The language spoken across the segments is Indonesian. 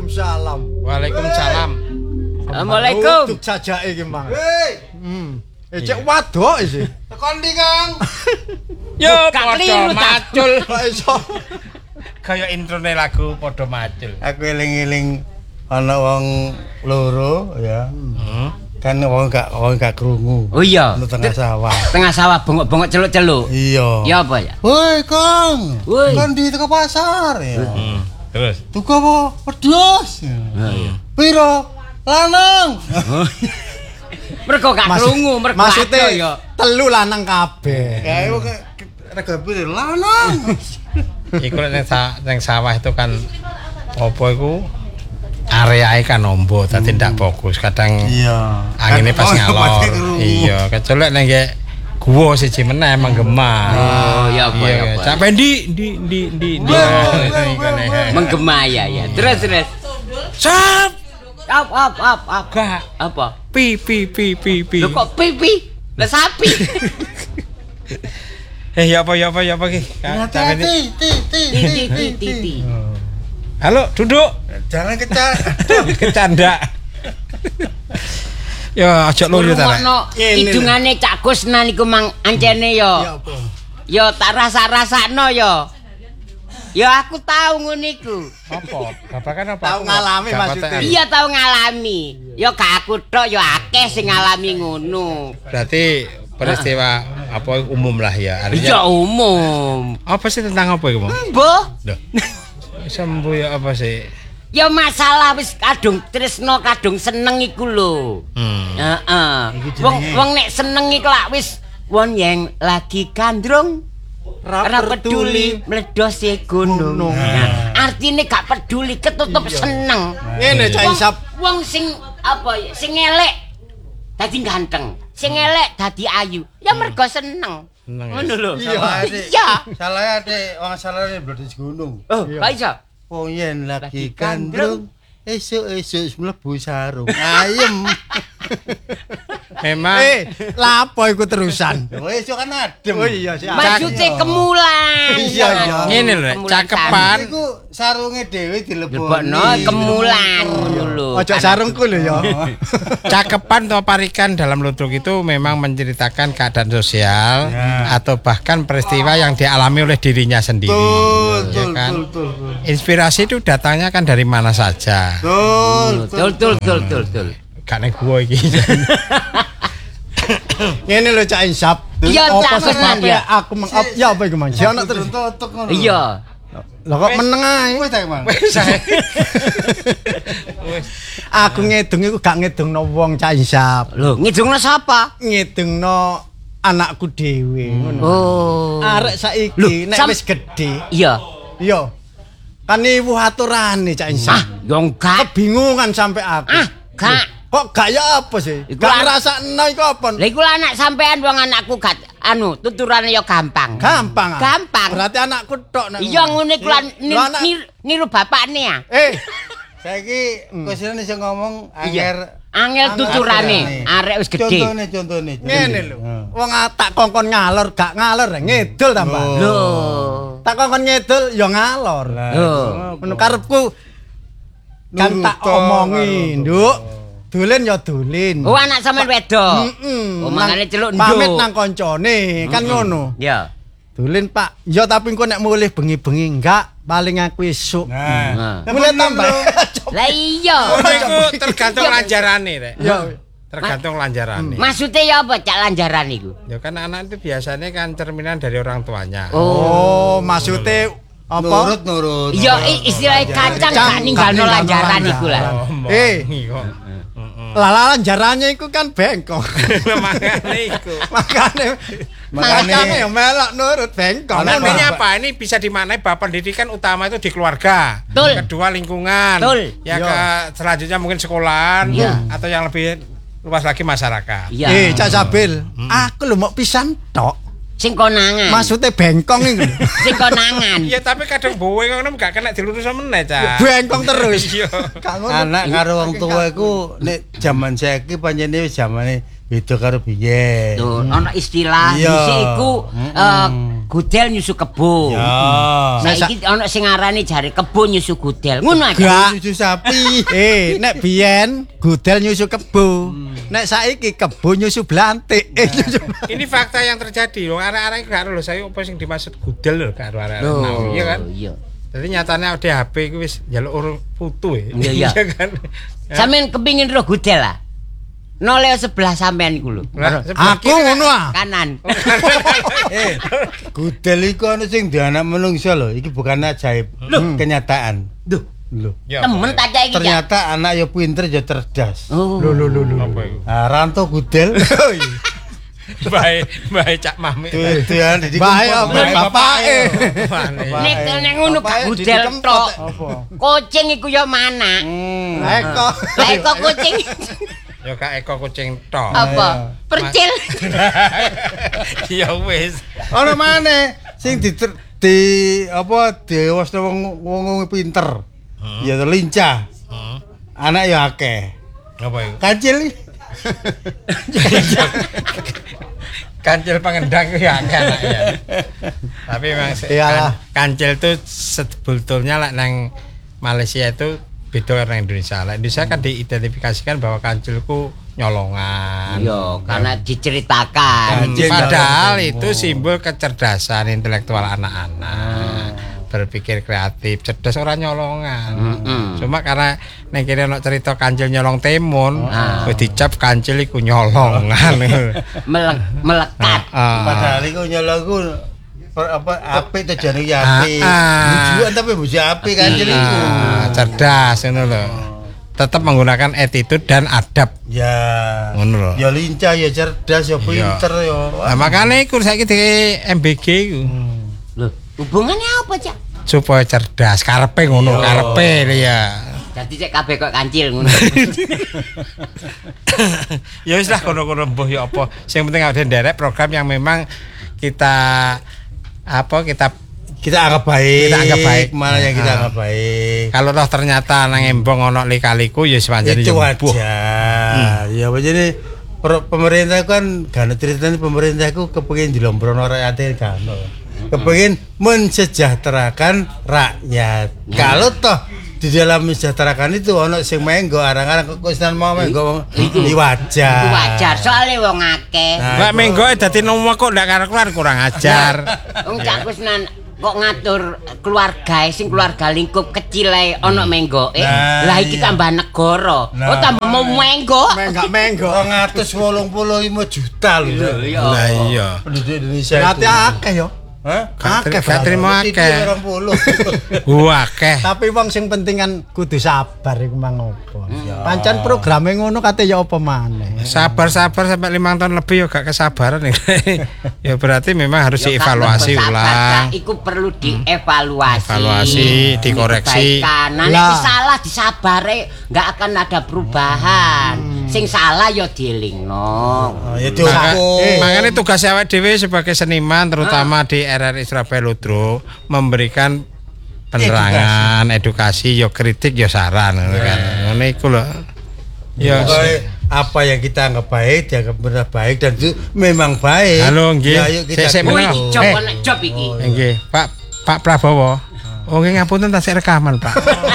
Waalaikumsalam. Waalaikumsalam. Assalamualaikum. Untuk jajake iki, Mang. Hei, Cek wadok iki. tekan ndi, Kang? Yo Gak padha keliru, ta? macul. Kok iso? Kaya introne lagu padha macul. Aku eling-eling ana wong loro ya. Kan wong gak krungu. Oh iya. Nang tengah sawah. Tengah sawah bengok-bengok celuk-celuk. Iya. Ya apa ya? Woi, Kang. Woi. Kan di teko pasar ya. Terus. Tuku apa? Pedhos. Iya. Piro? Lanang. Mergo gak krungu, mergo Maksudnya ya. telu lanang kabeh. Ya iku rega piro? Lanang. Iku ning sawah itu kan apa iku areae kan ombo dadi ndak fokus. Kadang Iya. angine pas ngalor. Iya, kecolek ning guwa siji meneh menggema. Oh, ya apa ya apa. Sampai ndi. Menggema ya. Terus. Sap. Up. Gak. Apa? Pi. Lho kok pipi? Lah sapi. Ya apa ki? Hati-hati, Titi. Halo, duduk. Jangan kecat. Kecanda. Ya aja loro ta. Idungane Cak Kusna niku mang ancene Ya yo. apa? Yo tak rasa-rasakno yo. Ya aku tahu ngono iku. Apa? Babakan apa? Tahu ngalami maksudnya. Iya tahu ngalami. Yo gak aku tok yo akeh sing ngalami ngono. Berarti peristiwa apa umum lah ya. Iya umum. Apa sih tentang apa iku, Bang? Mbah. Loh. Sembuh ya apa sih? Ya masalah wis kadung tresno kadung seneng iku lho. Heeh. Wong nek seneng iku lak wis wong yang lagi kandrung ora peduli meledos e gunung. Nah, artine gak peduli ketutup seneng. Ngene Cak Isap. Wong sing apa ya, sing elek dadi ganteng, sing elek dadi ayu. Ya mergo seneng. Ngono lho. Iya. Salah ade wong salahne bledes gunung. Oh, kok iso? Wong yen lagi gandrung esuk-esuk mlebu sarung. Ayem. Memang Lapo iku terusan? Esuk kan adem. Oh iya sih. Maksudnya kemulan. Iya, iya. ngene lho, cakepan. Iku sarunge dhewe dilebokno. Lebokno kemulan dulu. Ojo sarungku lho ya. Cakepan atau parikan dalam ludruk itu memang menceritakan keadaan sosial atau bahkan peristiwa yang dialami oleh dirinya sendiri. Ya kan? Betul. Inspirasi itu datangnya kan dari mana saja. Betul. Gak nek gua iki. Ngene lho Cak Isap. Iya, Apa Cak Kusna, sebabnya ya. aku ya apa iku Mang? Ya ana terus. Tutuk ngono. Iya. Lah kok meneng ae. Wis ta, Mang. Aku ngedung iku gak ngedungno wong Cak Isap. Lho, ngidungno sapa? Ngedungno anakku dhewe ngono. Oh. Arek saiki nek wis gedhe. Iya. Iya. Kan ibu aturane Cak Isap. Yo enggak. Kebingungan sampai aku. Gak. Kok gak ya apa sih? Iku Gak an- ngrasakno iku apa? Lah iku anak sampean wong anakku gak tuturane yo gampang. Gampang. Ah. Gampang. Berarti anakku tok nek. Iya ngene iku lan Lho, anak- niru bapakne ya. Saiki kusine sing ngomong Iya. anger Angel tuturane arek wis gedhe. Contone. ngene lho. Wong tak kongkon ngalor gak ngalor ngidul tambah. Lho. Tak kongkon ngidul ya ngalor. Lho. Ngono karepku kan tak omongi, Nduk. Dolen ya dolen. Oh anak sampean wedok. Oh mangane celuk nduk. Pamit nang koncone, kan ngono. Ya. Dolen Pak. Ya tapi engko nek mulih bengi-bengi enggak, paling aku esuk. Nah. Mulai tambah. Lah iya. Oh, iku tergantung lanjarane, Rek. Ya. Tergantung lanjarane. Maksudnya ya apa cak lanjaran iku? Ya kan anak itu biasanya kan cerminan dari orang tuanya. Oh, maksudnya apa? Nurut. Iya istilah kacang gak ninggalno lanjaran iku lah. Lah lanjarannya iku kan bengkok. Makanya iku. Makane ya melok nurut bengkok. Artinya apa? Ini bisa dimaknai bahwa pendidikan utama itu di keluarga. Betul. Kedua lingkungan. Betul. Ya ke selanjutnya mungkin sekolahan atau yang lebih luas lagi masyarakat. Iya. Cak Sabil, aku lho mau pisan tok. Sing konangan. Maksudnya bengkong iku. Sing konangan. Iya tapi kadang bowe ngono gak kena dilurus meneh, Cak. Bengkong terus. Iya. Gak ngono. Anak karo wong tua iku nek jaman saiki pancene wis jamane beda karo biyen. Tuh, ana istilah Iya. dhisik iku gudel nyusu kebo. Ya. Saiki ana sing ngarani jare kebo nyusu gudel. Ngono aja. Gak. Susu sapi. Nek biyen gudel nyusu kebo. Nek saiki kebo nyusu blantik. Nyusu Ini fakta yang terjadi loh. Arek-arek gak lho saya apa sing dimaksud gudel lho karo arek-arek mau. Iya kan? Iya. Jadi nyatanya DHP ku wis njaluk urung putu ya. Iya. kan. Sampeyan kepingin ro gudel lah. Noleo sebelah sampean iku lho. Lah, sebelah Aku kiri, ngono ah. Kanan. Gudel iku ana sing di anak menungso lho, iki bukan ajaib. Kenyataan. Duh, Lho. Ya, temen tak iki. Ternyata anak ya pinter ya cerdas. Oh. Lho. apa iku? Nah, Ranto Gudel. Bae Cak Mami. Tuan di Bae apa bapake. Nek ngono gak gudel tok. Kucing iku ya mana? Eko. Lah kok kucing Ya Kak Eko kucing tok. apa? Percil. Ya wis. Ana maneh sing di apa dewasno wong pinter. Ya lincah. Anak ya akeh. Apa iku? Kancil. Kancil pengendang itu ya akeh anaknya. Tapi memang Iyalah. kancil itu sebetulnya lah nang Malaysia itu beda karo Indonesia. Lah Indonesia kan diidentifikasikan bahwa kancil ku nyolongan. Yo, karena diceritakan. Kancil. Padahal itu simbol kecerdasan intelektual anak-anak. Berpikir kreatif, cerdas orang nyolongan. Cuma karena nek kene ana cerita kancil nyolong timun, wis dicap kancil iku nyolongan. Melekat. Padahal iku nyolongku apik tujuane ya apik. Bujuan tapi bojo apik kancil iku. Cerdas ngono lho. Tetap menggunakan attitude dan adab. Ya. Ngono lho. Ya lincah ya cerdas ya pinter ya. Nah, makanya iku saiki di MBG iku. Loh, hubungannya apa, Cak? Supaya cerdas, karepe ngono, karepe ya. Jadi cek kabeh kok kancil ngono. Ya wis lah kono-kono mbuh ya apa. Sing penting ada nderek program yang memang kita Kita anggap baik. Kita anggap baik. Mana yang kita anggap baik. kalau toh ternyata nang embong ono lika-liku ya sepanjang Itu wajar. Ya jadi pemerintah kan gak ceritanya pemerintah ku kepengin dilombrono rakyate kan. Kepengin mensejahterakan rakyat. Kalau toh di dalam mensejahterakan itu ono sing menggo arang-arang kekuasaan mau menggo iki wajar. Itu wajar, soalnya wong akeh. Mbak Menggo dadi nomor kok ndak karo-karo kurang ajar. Wong Cak Kusnan kok ngatur keluarga sing keluarga lingkup kecil ae ana menggo. Lah iki tambah negara. Oh tambah mau menggo. Menggo. 285 juta lho. Lah iya. Penduduk Indonesia Berarti itu. akeh yo. Hah? Akeh Gak terima akeh. 20. Akeh. Tapi wong sing penting kan kudu sabar iku mang opo. Pancen programe ngono kate ya apa maneh. Sabar-sabar sampai 5 tahun lebih ya gak kesabaran ya. Ya berarti memang harus dievaluasi ulang. Iku perlu dievaluasi. Evaluasi, dikoreksi. Nah, nek salah disabare enggak akan ada perubahan. Sing salah ya dielingno. Ya dihukum. Makanya tugas awake dhewe sebagai seniman terutama di RRI Surabaya Ludro memberikan penerangan, edukasi, yo kritik, yo saran kan. Ngono iku lho. Ya Apa yang kita anggap baik dianggap benar baik dan itu memang baik. Halo nggih. Ya, ayo kita Sik, Kuwi meneng. job ana job iki. Nggih, Pak Prabowo. Oh nggih ngapunten tasik rekaman, Pak.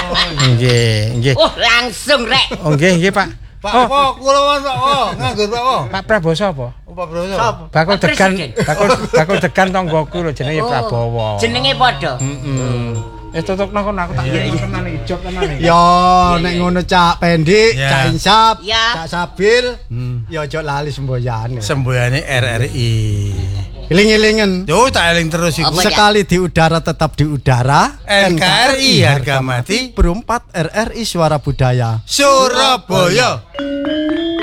Nggih. Oh, langsung rek. Oh nggih, Pak. Pak, kula Pak, nganggur Pak. Pak Prabowo sapa? Pak Bro. Bakul degan, Presiden. bakul degan tanggoku lho jenenge Prabowo. Jenenge padha. Tutukno kono aku tak tenan iki job tenan iki. Yo nek ngono Cak Pendik, Ya. Cak Insap, Ya. Cak Sabil, yo aja lali semboyane. Semboyane RRI. Eling-elingen. Yo tak eling terus iku. Apa, Cak? Sekali di udara tetap di udara. NKRI harga mati. Berempat RRI Suara Budaya. Surabaya.